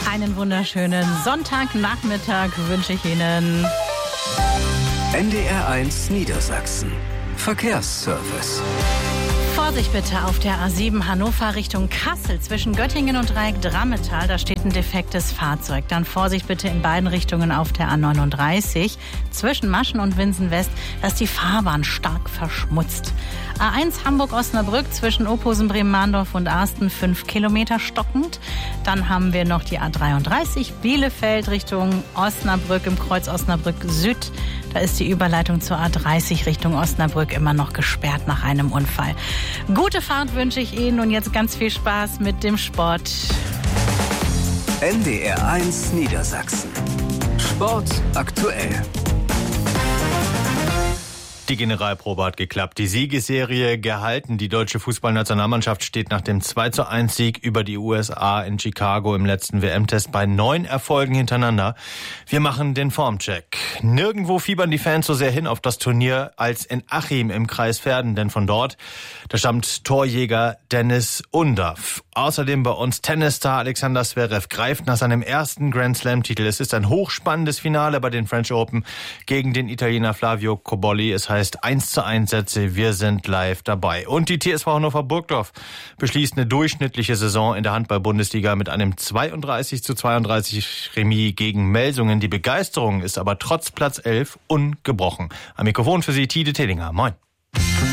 Einen wunderschönen Sonntagnachmittag wünsche ich Ihnen. NDR1 Niedersachsen. Verkehrsservice. Vorsicht bitte auf der A7 Hannover Richtung Kassel zwischen Göttingen und Dreieck-Drammetal. Da steht ein defektes Fahrzeug. Dann Vorsicht bitte in beiden Richtungen auf der A39 zwischen Maschen und Winsen-West. Da ist die Fahrbahn stark verschmutzt. A1 Hamburg-Osnabrück zwischen Ophusen, Bremen-Mahndorf und Arsten 5 Kilometer stockend. Dann haben wir noch die A33 Bielefeld Richtung Osnabrück im Kreuz Osnabrück Süd. Da ist die Überleitung zur A30 Richtung Osnabrück immer noch gesperrt nach einem Unfall. Gute Fahrt wünsche ich Ihnen und jetzt ganz viel Spaß mit dem Sport. NDR1 Niedersachsen. Sport aktuell. Die Generalprobe hat geklappt, die Siegesserie gehalten. Die deutsche Fußballnationalmannschaft steht nach dem 2:1-Sieg über die USA in Chicago im letzten WM-Test bei 9 Erfolgen hintereinander. Wir machen den Formcheck. Nirgendwo fiebern die Fans so sehr hin auf das Turnier als in Achim im Kreis Verden, denn von dort, da stammt Torjäger Dennis Undav. Außerdem bei uns Tennisstar Alexander Zverev greift nach seinem ersten Grand Slam-Titel. Es ist ein hochspannendes Finale bei den French Open gegen den Italiener Flavio Cobolli. Es heißt 1:1 Sätze, wir sind live dabei. Und die TSV Hannover Burgdorf beschließt eine durchschnittliche Saison in der Handball-Bundesliga mit einem 32:32 Remis gegen Melsungen. Die Begeisterung ist aber trotz Platz 11 ungebrochen. Am Mikrofon für Sie Tide Tellinger. Moin.